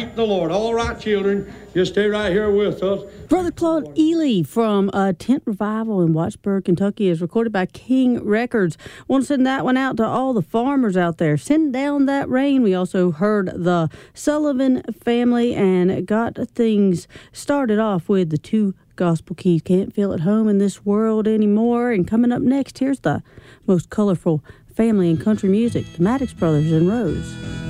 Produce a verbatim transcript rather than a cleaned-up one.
Thank the Lord. All right, children, just stay right here with us. Brother Claude Ely from uh, Tent Revival in Wattsburg, Kentucky is recorded by King Records. Want to send that one out to all the farmers out there. Send down that rain. We also heard the Sullivan family and got things started off with the two gospel keys. Can't feel at home in this world anymore. And coming up next, here's the most colorful family in country music, the Maddox Brothers and Rose.